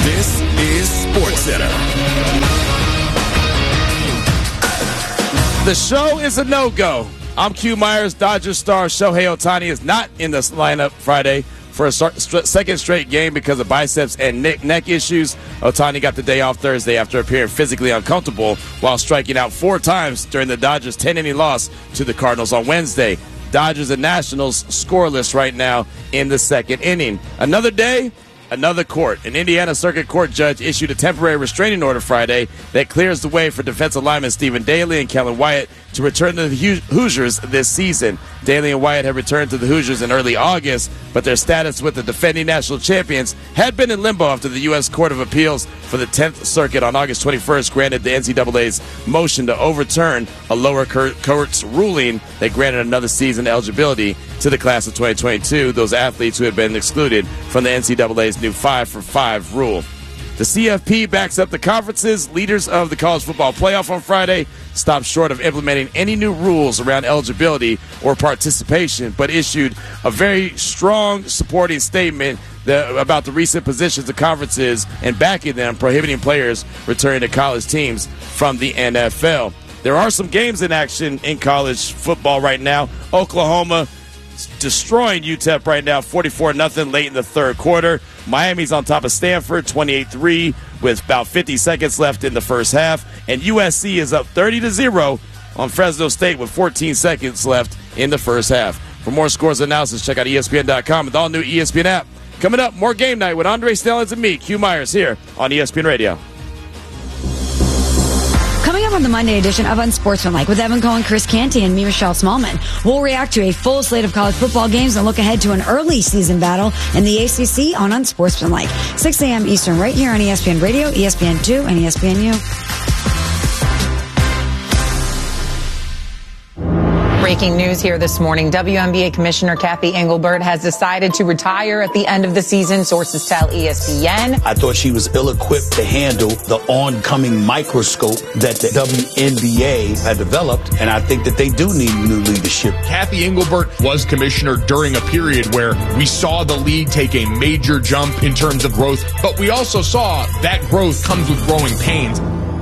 This is SportsCenter. The show is a no-go. I'm Q Myers. Dodgers star Shohei Ohtani is not in the lineup Friday for a second straight game because of biceps and neck issues. Ohtani got the day off Thursday after appearing physically uncomfortable while striking out 4 times during the Dodgers' 10-inning loss to the Cardinals on Wednesday. Dodgers and Nationals scoreless right now in the second inning. Another day, another court. An Indiana Circuit Court judge issued a temporary restraining order Friday that clears the way for defensive linemen Stephen Daly and Kellen Wyatt to return to the Hoosiers this season. Daly and Wyatt had returned to the Hoosiers in early August, but their status with the defending national champions had been in limbo after the U.S. Court of Appeals for the 10th Circuit on August 21st granted the NCAA's motion to overturn a lower court's ruling that granted another season eligibility to the class of 2022, those athletes who had been excluded from the NCAA's new 5-for-5 rule. The CFP backs up the conference's leaders of the college football playoff on Friday, stopped short of implementing any new rules around eligibility or participation, but issued a very strong supporting statement about the recent positions of conferences and backing them, prohibiting players returning to college teams from the NFL. There are some games in action in college football right now. Oklahoma destroying UTEP right now, 44-0 late in the third quarter. Miami's on top of Stanford, 28-3, with about 50 seconds left in the first half. And USC is up 30-0 on Fresno State with 14 seconds left in the first half. For more scores and analysis, check out ESPN.com with the all-new ESPN app. Coming up, more Game Night with Andre Stellings and me, Q Myers, here on ESPN Radio. Coming up on the Monday edition of Unsportsmanlike with Evan Cohen, Chris Canty, and me, Michelle Smallman, we'll react to a full slate of college football games and look ahead to an early season battle in the ACC on Unsportsmanlike. 6 a.m. Eastern right here on ESPN Radio, ESPN2, and ESPNU. Breaking news here this morning. WNBA Commissioner Kathy Engelbert has decided to retire at the end of the season, sources tell ESPN. I thought she was ill-equipped to handle the oncoming microscope that the WNBA had developed, and I think that they do need new leadership. Kathy Engelbert was commissioner during a period where we saw the league take a major jump in terms of growth, but we also saw that growth comes with growing pains.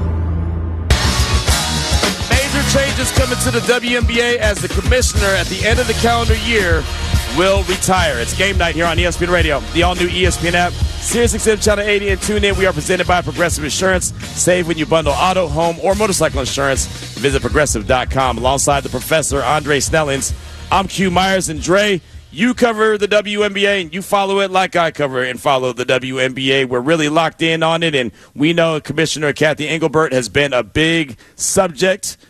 Changes coming to the WNBA as the commissioner at the end of the calendar year will retire. It's Game Night here on ESPN Radio, the all-new ESPN app, SiriusXM Channel 80, and tune in. We are presented by Progressive Insurance. Save when you bundle auto, home, or motorcycle insurance. Visit Progressive.com. Alongside the professor, Andre Stellings, I'm Q Myers. And Dre, you cover the WNBA, and you follow it like I cover and follow the WNBA. We're really locked in on it, and we know Commissioner Kathy Engelbert has been a big subject,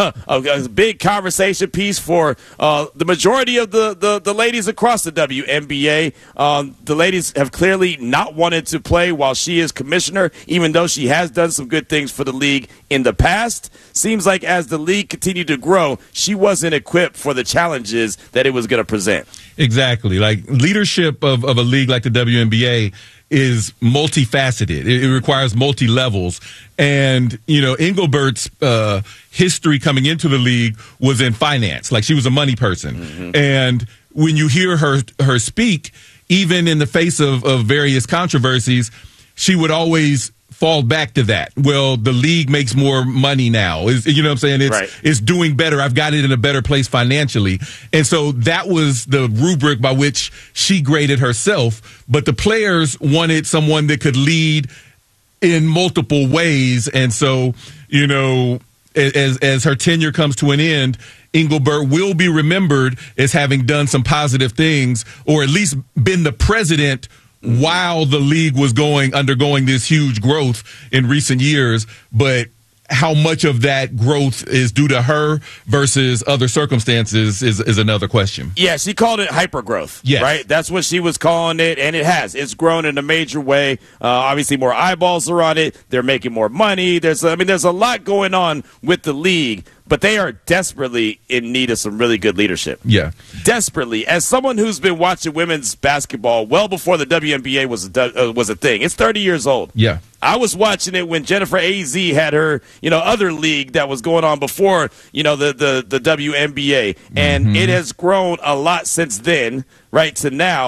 a big conversation piece for the majority of the ladies across the WNBA. The ladies have clearly not wanted to play while she is commissioner, even though she has done some good things for the league in the past. Seems like as the league continued to grow, she wasn't equipped for the challenges that it was going to present. Exactly. Like leadership of a league like the WNBA is multifaceted. It requires multi-levels. And, you know, Engelbert's history coming into the league was in finance. Like she was a money person. Mm-hmm. And when you hear her speak, even in the face of various controversies, she would always fall back to that. Well, the league makes more money now. You know what I'm saying? It's doing better. I've got it in a better place financially. And so that was the rubric by which she graded herself. But the players wanted someone that could lead in multiple ways. And so, you know, as her tenure comes to an end, Engelbert will be remembered as having done some positive things, or at least been the president while the league was undergoing this huge growth in recent years. But how much of that growth is due to her versus other circumstances is another question. Yeah, she called it hypergrowth. Yes. Right? That's what she was calling it, and it has. It's grown in a major way. Obviously, more eyeballs are on it. They're making more money. There's a lot going on with the league, but they are desperately in need of some really good leadership. Yeah. Desperately. As someone who's been watching women's basketball well before the WNBA was a thing. It's 30 years old. Yeah. I was watching it when Jennifer AZ had her, other league that was going on before, the WNBA. And it has grown a lot since then, right, to now.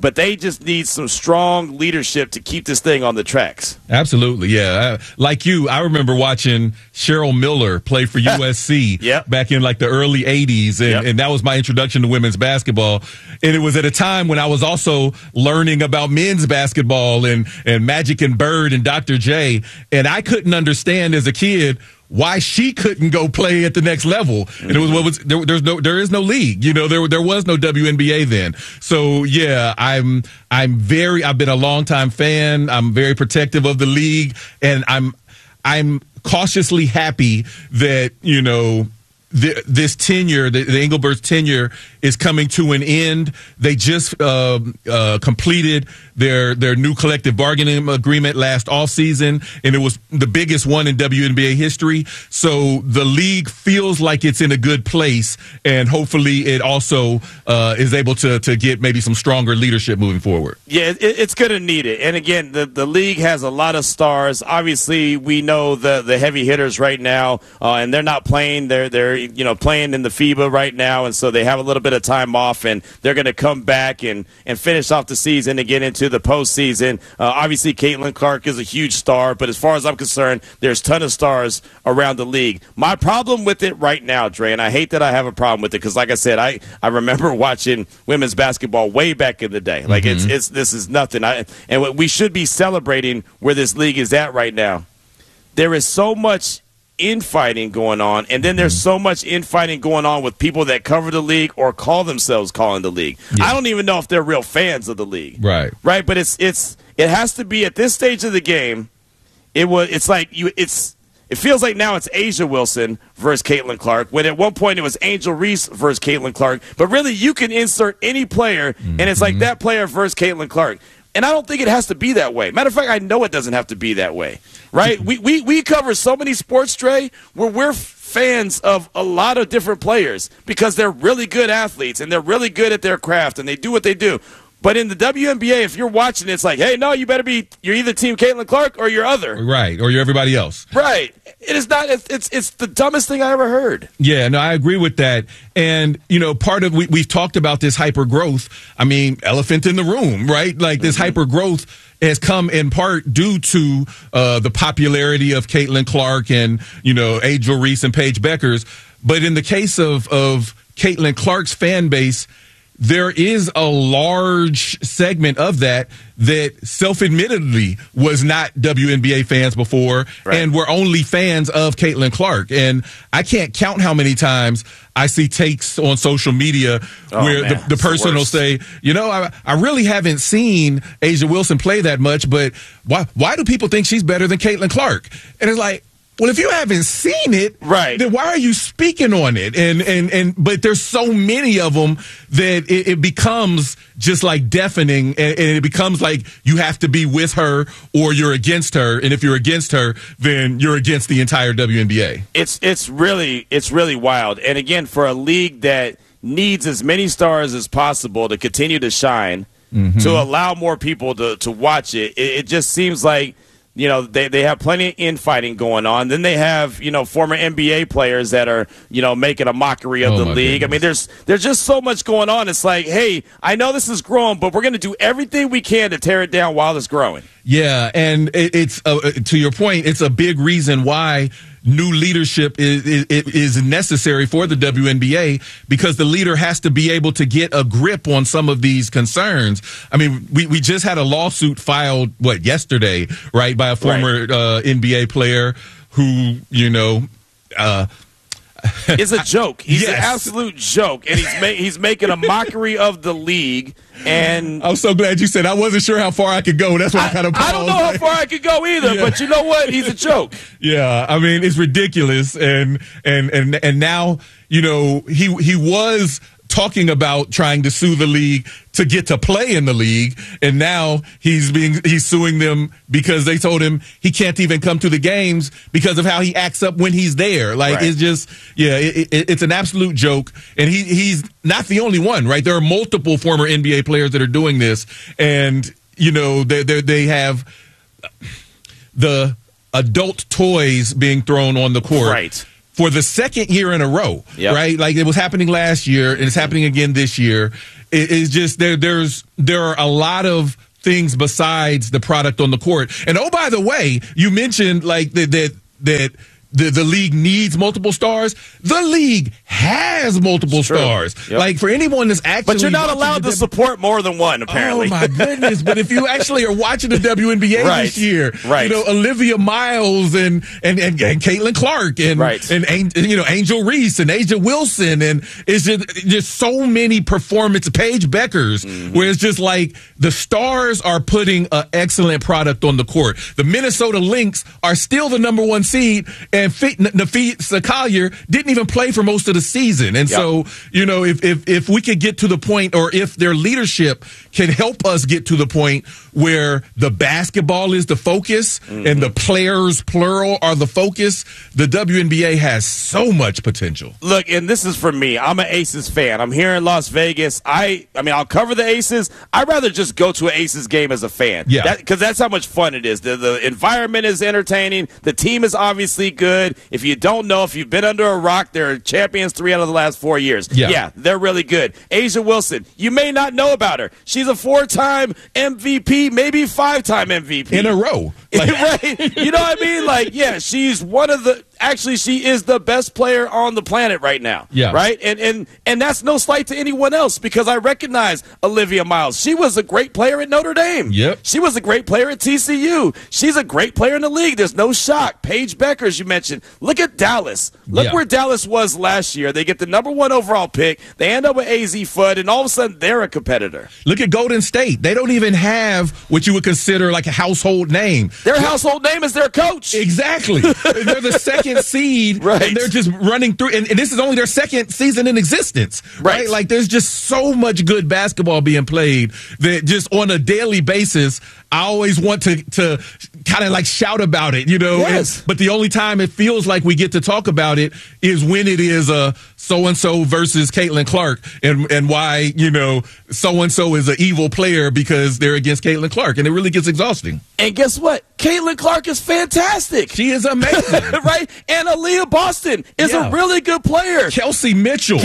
but they just need some strong leadership to keep this thing on the tracks. Absolutely, yeah. Like you, I remember watching Cheryl Miller play for USC back in like the early 80s, and that was my introduction to women's basketball. And it was at a time when I was also learning about men's basketball and Magic and Bird and Dr. J, and I couldn't understand as a kid why she couldn't go play at the next level. And it was there is no league. You know, there was no WNBA then. So yeah, I've been a longtime fan. I'm very protective of the league, and I'm cautiously happy that, you know, this tenure, the Engelbert's tenure, is coming to an end. They just completed their new collective bargaining agreement last offseason, and it was the biggest one in WNBA history. So the league feels like it's in a good place, and hopefully it also is able to get maybe some stronger leadership moving forward. Yeah, it's going to need it. And again, the league has a lot of stars. Obviously, we know the heavy hitters right now, and they're not playing. They're playing in the FIBA right now, and so they have a little bit of time off, and they're going to come back and finish off the season and get into the postseason. Obviously, Caitlin Clark is a huge star, but as far as I'm concerned, there's a ton of stars around the league. My problem with it right now, Dre, and I hate that I have a problem with it because, like I said, I remember watching women's basketball way back in the day. Like this is nothing. And we should be celebrating where this league is at right now. There is so much infighting going on, and then there's so much infighting going on with people that cover the league or call themselves calling the league. I don't even know if they're real fans of the league. Right. But it has to be at this stage of the game. It feels like now it's A'ja Wilson versus Caitlin Clark, when at one point it was Angel Reese versus Caitlin Clark. But really, you can insert any player, and it's like that player versus Caitlin Clark. And I don't think it has to be that way. Matter of fact, I know it doesn't have to be that way, right? We cover so many sports, Trey, where we're fans of a lot of different players because they're really good athletes and they're really good at their craft and they do what they do. But in the WNBA, if you're watching, it's like, hey, no, you're either Team Caitlin Clark or you're other. Right, or you're everybody else. Right. It is not, it's the dumbest thing I ever heard. Yeah, no, I agree with that. And, you know, part of, we've talked about this hyper growth. I mean, elephant in the room, right? Like this hyper growth has come in part due to the popularity of Caitlin Clark and, you know, Angel Reese and Paige Beckers. But in the case of Caitlin Clark's fan base, there is a large segment of that self-admittedly was not WNBA fans before and were only fans of Caitlin Clark. And I can't count how many times I see takes on social media where the person will say, you know, I really haven't seen A'ja Wilson play that much, but why do people think she's better than Caitlin Clark? And it's like, well, if you haven't seen it, then why are you speaking on it? But there's so many of them that it becomes just like deafening, and it becomes like you have to be with her or you're against her, and if you're against her, then you're against the entire WNBA. It's really wild, and again, for a league that needs as many stars as possible to continue to shine, to allow more people to watch it, it just seems like, you know, they have plenty of infighting going on. Then they have, you know, former NBA players that are, you know, making a mockery of the league. Goodness. I mean, there's just so much going on. It's like, hey, I know this is growing, but we're going to do everything we can to tear it down while it's growing. Yeah, and it's to your point, it's a big reason why new leadership is necessary for the WNBA, because the leader has to be able to get a grip on some of these concerns. I mean, we just had a lawsuit filed, yesterday, right, by a former NBA player who, you know, is a joke. He's an absolute joke, and he's making a mockery of the league. And I'm so glad you said I wasn't sure how far I could go. That's why I kind of paused. I don't know how far I could go either, but you know what? He's a joke. Yeah, I mean, it's ridiculous, and now, you know, he was talking about trying to sue the league to get to play in the league, and now he's suing them because they told him he can't even come to the games because of how he acts up when he's there. It's just, it's an absolute joke, and he's not the only one, right? There are multiple former NBA players that are doing this, and you know they have the adult toys being thrown on the court, right, for the second year in a row, right? Like it was happening last year and it's happening again this year. It's just there are a lot of things besides the product on the court. And oh, by the way, you mentioned like that the league needs multiple stars. The league has multiple stars. Yep. Like for anyone that's actually, but you're not allowed to support more than one. Apparently. Oh my goodness! But if you actually are watching the WNBA this year, you know Olivia Miles and Caitlin Clark and Angel Reese and Asia Wilson, and it's just so many performance. Paige Beckers, where it's just like the stars are putting an excellent product on the court. The Minnesota Lynx are still the number 1 seed. And Nafisa Collier didn't even play for most of the season. And so, you know, if we could get to the point, or if their leadership can help us get to the point where the basketball is the focus and the players, plural, are the focus, the WNBA has so much potential. Look, and this is for me. I'm an Aces fan. I'm here in Las Vegas. I mean, I'll cover the Aces. I'd rather just go to an Aces game as a fan. Yeah. Because that's how much fun it is. The environment is entertaining. The team is obviously good. If you don't know, if you've been under a rock, they're champions 3 out of the last 4 years. Yeah, they're really good. Asia Wilson, you may not know about her. She's a 4-time MVP, maybe 5-time MVP. In a row. Right? You know what I mean? Like, yeah, she's one of the – actually, she is the best player on the planet right now. Yeah. Right? And that's no slight to anyone else, because I recognize Olivia Miles. She was a great player at Notre Dame. Yep. She was a great player at TCU. She's a great player in the league. There's no shock. Paige Beckers, you mentioned. Look at Dallas. Look where Dallas was last year. They get the number 1 overall pick. They end up with AZ Fudd, and all of a sudden they're a competitor. Look at Golden State. They don't even have what you would consider like a household name. Their household name is their coach. Exactly. They're the second seed, right? And they're just running through. And this is only their second season in existence, right? Like there's just so much good basketball being played that just on a daily basis, I always want to kind of like shout about it, you know. Yes. But the only time it feels like we get to talk about it is when it is a so-and-so versus Caitlin Clark, and why, you know, so-and-so is an evil player because they're against Caitlin Clark, and it really gets exhausting. And guess what? Caitlin Clark is fantastic. She is amazing. Right? And Aaliyah Boston is a really good player. Kelsey Mitchell's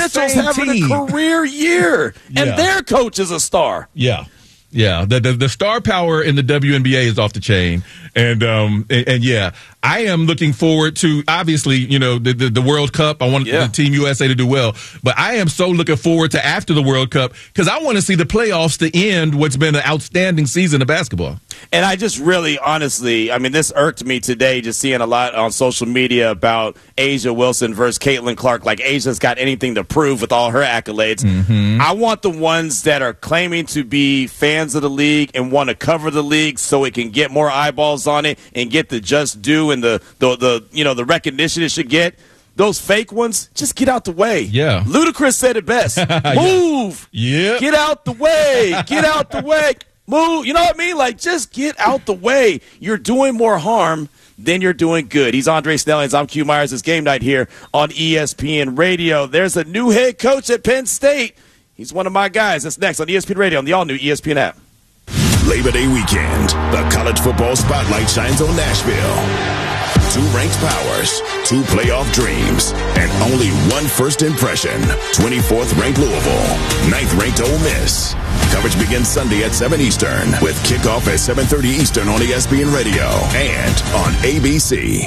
having a career year, and their coach is a star. Yeah. Yeah, the star power in the WNBA is off the chain, and yeah, I am looking forward to, obviously, you know, the World Cup. I want the Team USA to do well, but I am so looking forward to after the World Cup, because I want to see the playoffs to end what's been an outstanding season of basketball. And I just really, honestly, I mean, this irked me today, just seeing a lot on social media about Asia Wilson versus Caitlin Clark. Like, Asia's got anything to prove with all her accolades. I want the ones that are claiming to be fans of the league and want to cover the league so it can get more eyeballs on it and get the just due and the you know, the recognition it should get. Those fake ones, just get out the way. Yeah. Ludacris said it best. Move. Yeah. Get out the way. Get out the way. Move. You know what I mean? Like, just get out the way. You're doing more harm than you're doing good. He's Andre Snellings. I'm Q Myers. It's game night here on ESPN Radio. There's a new head coach at Penn State. He's one of my guys. That's next on ESPN Radio on the all-new ESPN app. Labor Day weekend, the college football spotlight shines on Nashville. 2 ranked powers, 2 playoff dreams, and only 1 first impression. 24th ranked Louisville, 9th ranked Ole Miss. Coverage begins Sunday at 7 Eastern with kickoff at 7:30 Eastern on ESPN Radio and on ABC.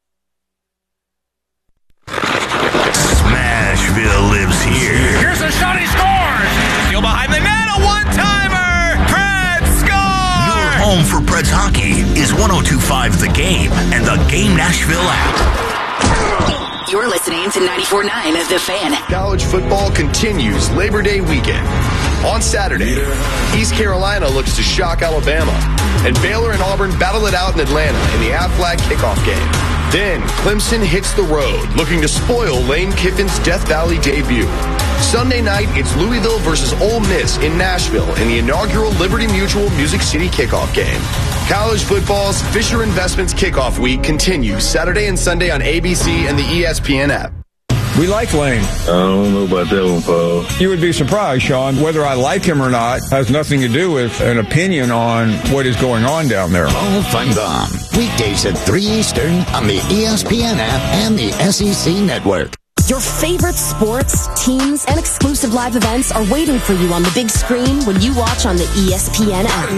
Smashville lives here. Here's a shot, he scores! Still behind the net, a one-timer! Preds score! Your home for Preds hockey is 102.5 The Game and the Game Nashville app. You're listening to 94.9 The Fan. College football continues Labor Day weekend. On Saturday, East Carolina looks to shock Alabama, and Baylor and Auburn battle it out in Atlanta in the Aflac kickoff game. Then, Clemson hits the road, looking to spoil Lane Kiffin's Death Valley debut. Sunday night, it's Louisville versus Ole Miss in Nashville in the inaugural Liberty Mutual Music City kickoff game. College football's Fisher Investments kickoff week continues Saturday and Sunday on ABC and the ESPN app. We like Lane. I don't know about that one, Paul. You would be surprised, Sean. Whether I like him or not has nothing to do with an opinion on what is going on down there. Paul Feinbaum. Weekdays at 3 Eastern on the ESPN app and the SEC Network. Your favorite sports, teams, and exclusive live events are waiting for you on the big screen when you watch on the ESPN app.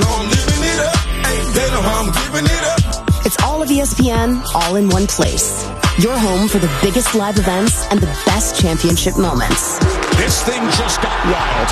It's all of ESPN, all in one place. Your home for the biggest live events and the best championship moments. This thing just got wild.